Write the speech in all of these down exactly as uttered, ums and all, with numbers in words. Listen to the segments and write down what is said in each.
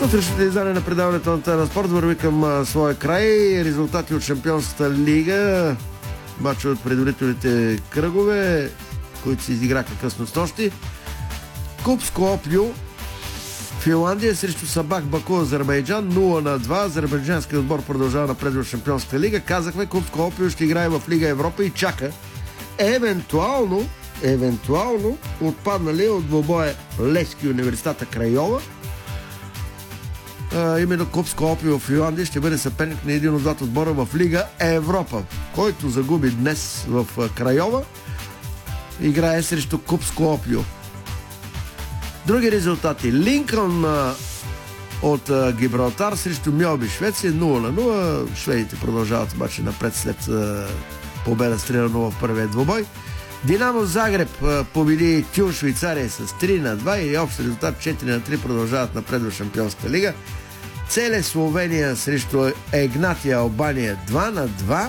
Сутрешното издание на предаването на Тайна Спорт върви към а, своя край. Резултати от Шампионската лига, мачове от предварителните кръгове, които се изиграха късно снощи. Куп Скопио, Финландия срещу Сабах Баку, Азербайджан, нула на два. Азербайджанският отбор продължава напред в Шампионската лига. Казахме, Куп Скопио ще играе в Лига Европа и чака евентуално, евентуално отпаднали от двобоя Левски университета Крайова. Uh, именно Куп Скопио в Финландия ще бъде съперник на един от двата отбора в Лига Европа, който загуби днес в uh, Крайова, играе срещу Куп Скопио. Други резултати: Линкълн uh, от uh, Гибралтар срещу Мьолби, Швеция, нула на нула. Шведите продължават обаче напред след uh, победа с три на нула в първия двубой. Динамо Загреб uh, победи Тюл Швейцария с три на два и общ резултат четири на три, продължават напред в Шампионската лига. Целе Словения срещу Егнатия Албания два на два.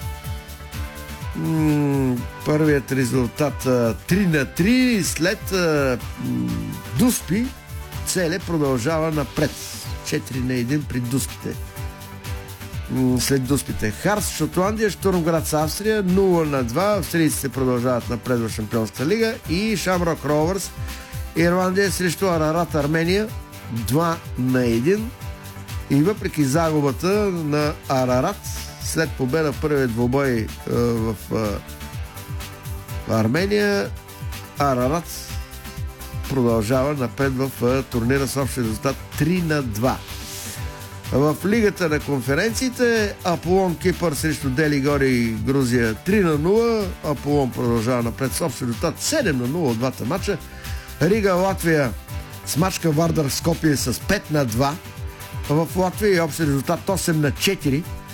М- първият резултат три на три. След а, м- Дуспи Целе продължава напред четири на един при Дуспите. М- след Дуспите Харс Шотландия, Штурмград с Австрия нула на два. Австрийците продължават напред в Шампионската лига. И Шамрок Ровърс Ирландия срещу Арарат Армения два на един. И въпреки загубата на Арарат след победа в първия двубой е, в е, Армения, Арарат продължава напред в е, турнира с общ резултат три на два. В лигата на конференциите Аполон Кипър срещу Дели Гори Грузия три на нула. Аполон продължава напред с общ резултат седем на нула от двата мача. Рига Латвия смачка Вардар Скопие с пет на два. В Латвия е общ резултат осем на четири.